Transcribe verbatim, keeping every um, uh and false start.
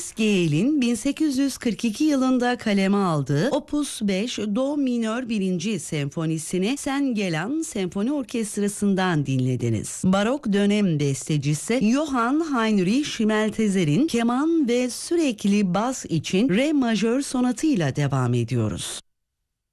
Louis Gail'in bin sekiz yüz kırk iki yılında kaleme aldığı Opus beş Do minör birinci senfonisini Sen Gelan Senfoni Orkestrası'ndan dinlediniz. Barok dönem bestecisi Johann Heinrich Schmeltezer'in keman ve sürekli bas için Re majör sonatıyla devam ediyoruz.